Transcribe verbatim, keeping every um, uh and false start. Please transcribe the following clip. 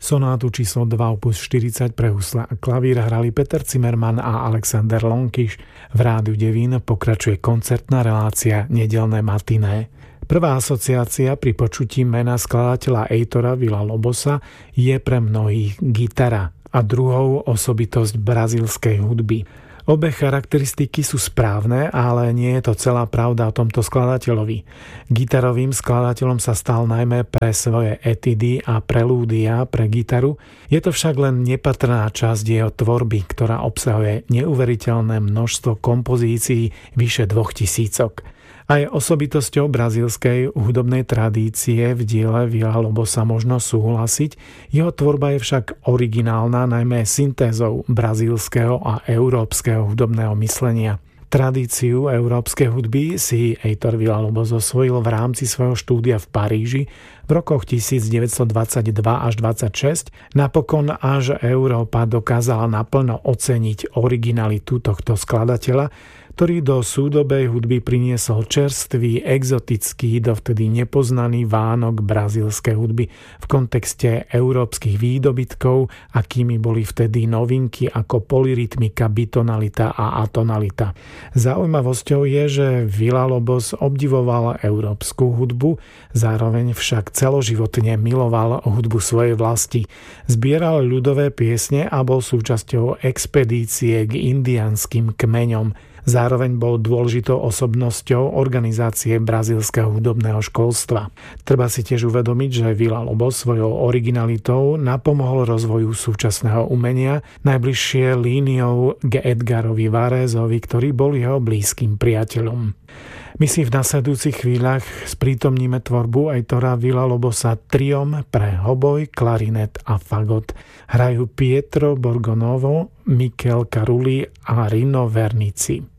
Sonátu číslo dva opus štyridsať pre husle a klavír hrali Peter Zimmermann a Alexander Lonkiš. V Rádiu Devín pokračuje koncertná relácia Nedeľné matiné. Prvá asociácia pri počutí mena skladateľa Heitora Villa-Lobosa je pre mnohých gitara a druhou osobitosť brazílskej hudby. Obe charakteristiky sú správne, ale nie je to celá pravda o tomto skladateľovi. Gitarovým skladateľom sa stal najmä pre svoje etidy a prelúdia pre gitaru. Je to však len nepatrná časť jeho tvorby, ktorá obsahuje neuveriteľné množstvo kompozícií vyše dvoch tisícok. Aj osobitosťou brazílskej hudobnej tradície v diele Villa-Lobosa možno súhlasiť, jeho tvorba je však originálna najmä syntézou brazílskeho a európskeho hudobného myslenia. Tradíciu európskej hudby si Heitor Villa-Lobos osvojil v rámci svojho štúdia v Paríži v rokoch devätnásťdvadsaťdva až dvadsaťšesť. Napokon až Európa dokázala naplno oceniť originalitu tohto skladateľa, ktorý do súdobej hudby priniesol čerstvý, exotický, dovtedy nepoznaný vánok brazílskej hudby v kontexte európskych výdobytkov, akými boli vtedy novinky ako polyrytmika, bitonalita a atonalita. Zaujímavosťou je, že Villa-Lobos obdivoval európsku hudbu, zároveň však celoživotne miloval hudbu svojej vlasti. Zbieral ľudové piesne a bol súčasťou expedície k indiánskym kmeňom. Zároveň bol dôležitou osobnosťou organizácie brazílskeho hudobného školstva. Treba si tiež uvedomiť, že Villa-Lobos svojou originalitou napomohol rozvoju súčasného umenia, najbližšie líniou k Edgarovi Varézovi, ktorý bol jeho blízkym priateľom. My si v nasledujúcich chvíľach sprítomníme tvorbu Heitora Villa-Lobosa triom pre hoboj, klarinet a fagot. Hrajú Pietro Borgonovo, Michel Carulli a Rino Vernici.